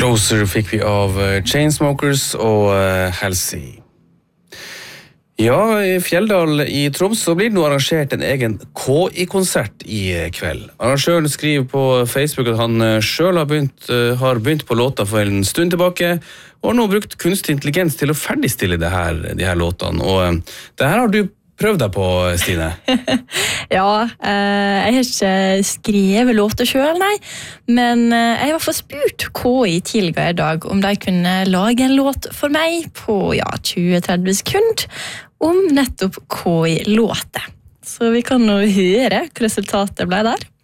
Closer fikk vi av Chainsmokers og Halsey. Ja, i Fjelldal i Troms så blir det nå arrangert en egen KI-konsert i kveld. Arrangøren skriver på Facebook at han selv har begynt på låta for en stund tilbake, og har nå brukt kunstig intelligens til å ferdigstille de her låtene. Og det her har du prøvd deg på, Stine? Ja, jeg har ikke skrevet låter selv, nei. Men jeg har i hvert fall spurt KI tidligere i dag om de kunne lage en låt for meg på 20-30 sekunder om nettopp KI-låter. Så vi kan nå høre hva resultatet ble der.